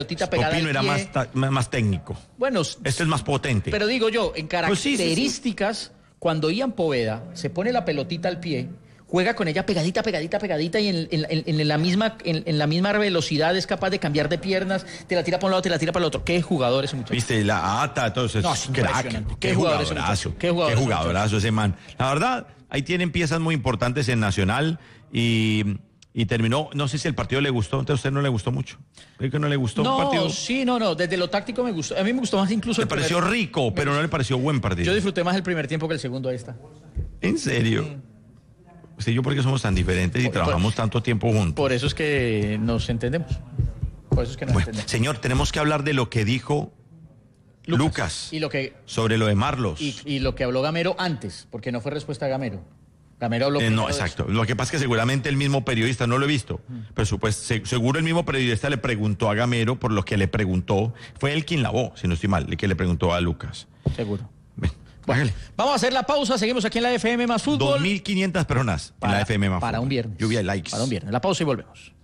pegada Opino al era pie. más técnico. Bueno, Este es más potente. pero digo yo, en características, sí. cuando Ian Poveda se pone la pelotita al pie, juega con ella pegadita y en la misma velocidad es capaz de cambiar de piernas, te la tira para un lado, te la tira para el otro. ¿Qué jugador ese muchacho? Viste, la ata, entonces, No, es impresionante. crack. ¿Qué jugadorazo? Qué jugadorazo ese man. La verdad, ahí tienen piezas muy importantes en Nacional y terminó, no sé si el partido le gustó, entonces a usted no le gustó mucho. ¿Cree que no le gustó un partido? No, desde lo táctico me gustó. A mí me gustó más incluso Me pareció rico, pero no le pareció buen partido. Yo disfruté más el primer tiempo que el segundo a esta. ¿En serio? Sí, yo porque somos tan diferentes y trabajamos tanto tiempo juntos. Por eso es que nos entendemos. Entendemos. Señor, tenemos que hablar de lo que dijo Lucas y sobre lo de Marlos. Y lo que habló Gamero antes, porque no fue respuesta a Gamero. Gamero habló no, exacto. Lo que pasa es que seguramente el mismo periodista, no lo he visto, pero seguro el mismo periodista le preguntó a Gamero por lo que le preguntó. Fue él quien lavó, si no estoy mal, el que le preguntó a Lucas. Seguro. Bueno, vamos a hacer la pausa, seguimos aquí en la FM más Fútbol. 2.500 personas en la FM más Fútbol. Para un viernes. Lluvia de likes. Para un viernes. La pausa y volvemos.